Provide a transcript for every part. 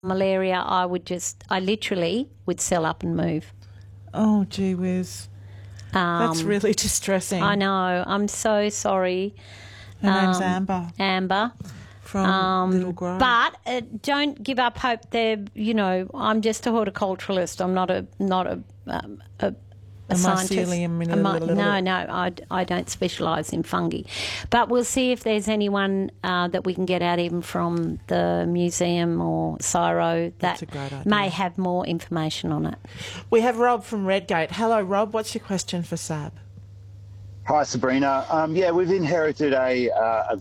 malaria, I literally would sell up and move. Oh, gee whiz. That's really distressing. I know. I'm so sorry. Her name's Amber. Amber. From Little Grove. But don't give up hope. I'm just a horticulturalist. I'm not a scientist. No, I don't specialise in fungi. But we'll see if there's anyone that we can get out even from the museum or CSIRO that may have more information on it. We have Rob from Redgate. Hello, Rob. What's your question for Sab? Hi, Sabrina. We've inherited a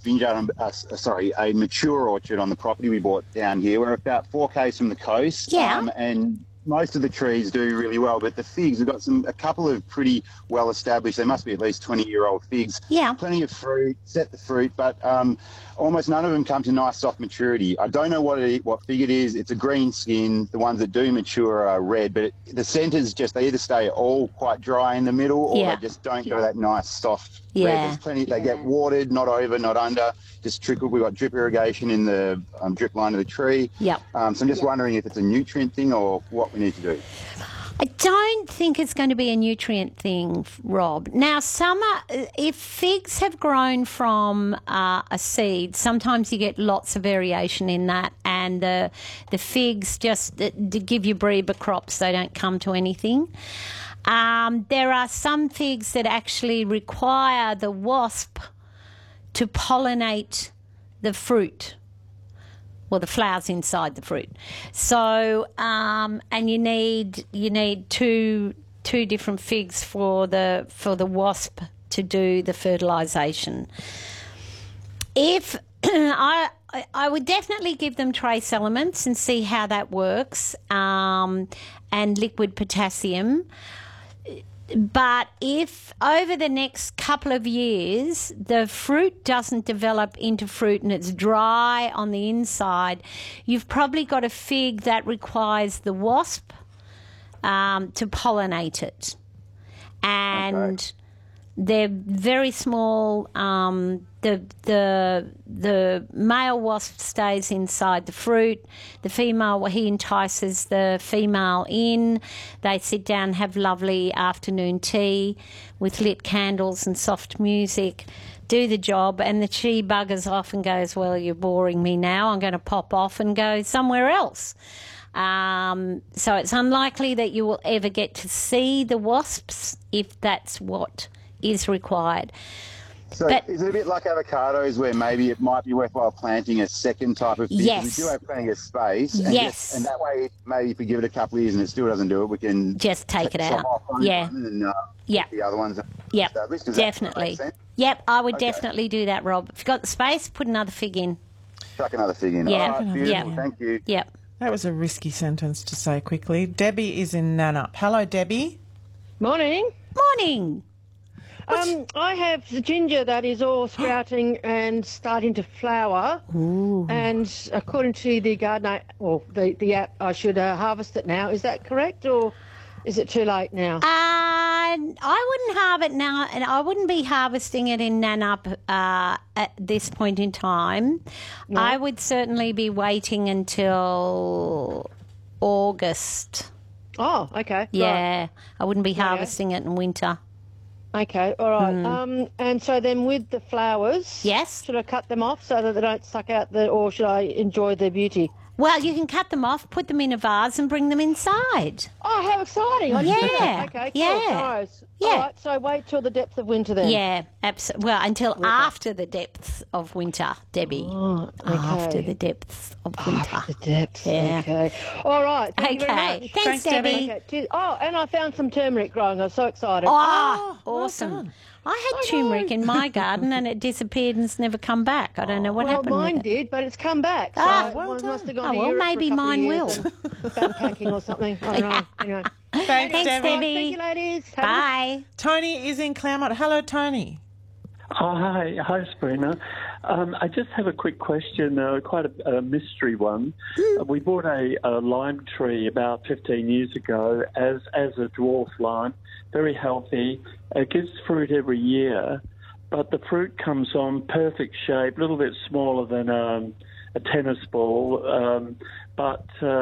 mature orchard on the property we bought down here. We're about 4 k's from the coast. Yeah. And most of the trees do really well, but the figs, we've got a couple of pretty well established. They must be at least 20-year-old figs. Yeah. Plenty of fruit, set the fruit, but almost none of them come to nice soft maturity. I don't know what fig it is. It's a green skin. The ones that do mature are red, but the centres they either stay all quite dry in the middle or they just don't go that nice soft red. There's plenty. They get watered, not over, not under, just trickled. We've got drip irrigation in the drip line of the tree. Yep. So I'm just wondering if it's a nutrient thing or what we need to do. I don't think it's going to be a nutrient thing, Rob. Now, if figs have grown from a seed, sometimes you get lots of variation in that, and the figs just give you breeder crops. They don't come to anything. There are some figs that actually require the wasp to pollinate the fruit. Well, the flowers inside the fruit. So, and you need two different figs for the wasp to do the fertilisation. If I would definitely give them trace elements and see how that works, and liquid potassium. But if over the next couple of years the fruit doesn't develop into fruit and it's dry on the inside, you've probably got a fig that requires the wasp to pollinate it. And they're very small. The male wasp stays inside the fruit. The female, he entices the female in. They sit down, have lovely afternoon tea with lit candles and soft music, do the job, and the she buggers off and goes, well, you're boring me now. I'm going to pop off and go somewhere else. So it's unlikely that you will ever get to see the wasps if that's what is required. So is it a bit like avocados where maybe it might be worthwhile planting a second type of fig? Yes. We do have plenty of space. And yes. And that way, maybe if we give it a couple of years and it still doesn't do it, we can just take it out. Yeah. And the other ones definitely. Yep, I would definitely do that, Rob. If you've got the space, put another fig in. Chuck another fig in. Yeah. All right, beautiful. Thank you. Yep. That was a risky sentence to say quickly. Debbie is in Nannup. Hello, Debbie. Morning. Morning. I have the ginger that is all sprouting and starting to flower. Ooh. And according to the gardener, or the app, I should harvest it now. Is that correct, or is it too late now? I wouldn't harvest now, and I wouldn't be harvesting it in Nannup at this point in time. No. I would certainly be waiting until August. Oh, okay. Yeah, right. I wouldn't be harvesting it in winter. Okay, all right. And so then with the flowers, yes, should I cut them off so that they don't suck out or should I enjoy their beauty? Well, you can cut them off, put them in a vase and bring them inside. Oh, how exciting. Okay, cool. Nice. Yeah. All right, so wait till the depth of winter then. Yeah, absolutely. Well, until after the depths of winter, Debbie. Oh, okay. After the depths of winter. After the depths, yeah. Okay. All right, thank you very much. Thanks, Debbie. Okay. Oh, and I found some turmeric growing. I was so excited. Oh, awesome. Well, I had turmeric in my garden and it disappeared and it's never come back. I don't know what happened. Well, mine with it. did, but it's come back. So must have gone to Europe maybe for a couple mine of will. years backpacking or something. I don't know. Anyway. Thanks, Debbie. Thank you, ladies. Bye. Tony is in Claremont. Hello, Tony. Oh, hi, Sabrina. I just have a quick question, quite a mystery one. We bought a lime tree about 15 years ago as a dwarf lime, very healthy. It gives fruit every year, but the fruit comes on perfect shape, a little bit smaller than a tennis ball, but